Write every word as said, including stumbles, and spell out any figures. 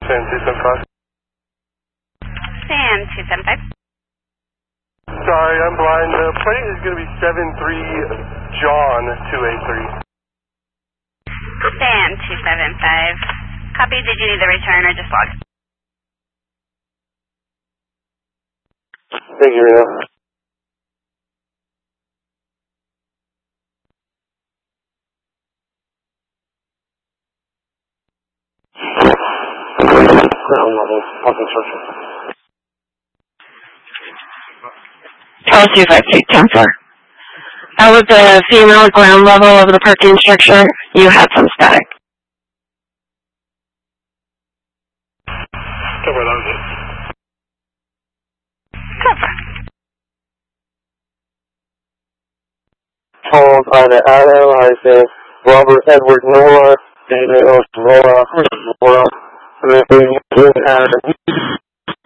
Sam two seven five. Sam two seven five. Sorry, I'm blind. The plate is going to be seven three John two eight three. Sam two seven five. Copy. Did you need the return or just log? Thank you, Reno. Ground level, parking structure. L two five six ten four. That was the female ground level of the parking structure. You had some static. Cover, that was it. Cover. Hold on to Adam, I say Robert Edward Noah, David Oswald, Laura, and then Adam.